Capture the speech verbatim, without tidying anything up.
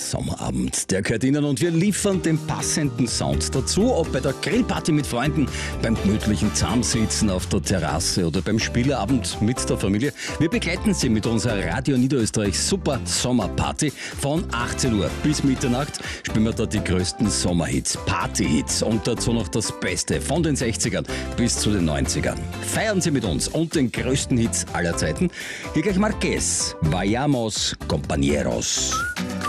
Sommerabend, der gehört Ihnen und wir liefern den passenden Sound dazu, ob bei der Grillparty mit Freunden, beim gemütlichen Zusammensitzen auf der Terrasse oder beim Spieleabend mit der Familie. Wir begleiten Sie mit unserer Radio Niederösterreich Super Sommerparty. Von achtzehn Uhr bis Mitternacht spielen wir da die größten Sommerhits, Partyhits und dazu noch das Beste von den sechzigern bis zu den neunzigern. Feiern Sie mit uns und den größten Hits aller Zeiten. Hier gleich Marquez, Vayamos Compañeros.